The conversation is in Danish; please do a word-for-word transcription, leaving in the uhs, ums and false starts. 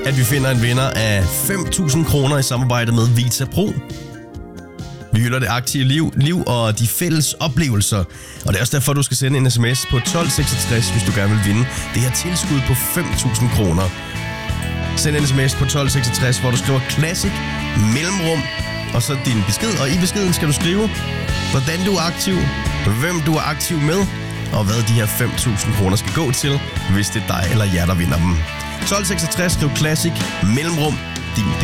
at vi finder en vinder af fem tusind kroner i samarbejde med Vita Pro. Vi hylder det aktive liv, liv og de fælles oplevelser. Og det er også derfor, du skal sende en sms på tolv seksogtres, hvis du gerne vil vinde det her tilskud på fem tusind kroner. Send en sms på tolv seksogtres, hvor du skriver Classic mellemrum, og så din besked. Og i beskeden skal du skrive, hvordan du er aktiv, hvem du er aktiv med, og hvad de her fem tusind kroner skal gå til, hvis det er dig eller jer, der vinder dem. tolv seksogtres, skriv Classic mellemrum, din besked.